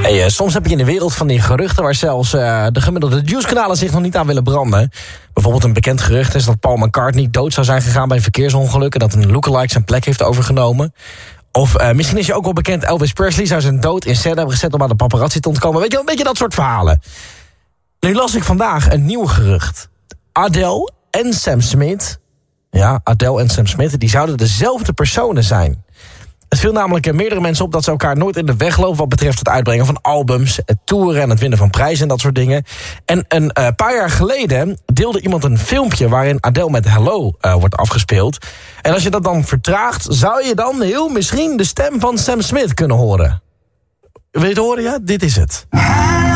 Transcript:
Hey, soms heb je in de wereld van die geruchten waar zelfs de gemiddelde Juice-kanalen zich nog niet aan willen branden. Bijvoorbeeld een bekend gerucht is dat Paul McCartney dood zou zijn gegaan bij een verkeersongeluk en dat een lookalike zijn plek heeft overgenomen. Of misschien is je ook wel bekend, Elvis Presley zou zijn dood in scène hebben gezet om aan de paparazzi te ontkomen. Weet je wel, een beetje dat soort verhalen. Nu las ik vandaag een nieuw gerucht. Adele en Sam Smith, ja, Adele en Sam Smith, die zouden dezelfde personen zijn. Het viel namelijk meerdere mensen op dat ze elkaar nooit in de weg lopen wat betreft het uitbrengen van albums, het toeren en het winnen van prijzen en dat soort dingen. En een paar jaar geleden deelde iemand een filmpje waarin Adele met Hello wordt afgespeeld. En als je dat dan vertraagt, zou je dan heel misschien de stem van Sam Smith kunnen horen. Wil je het horen? Ja, dit is het.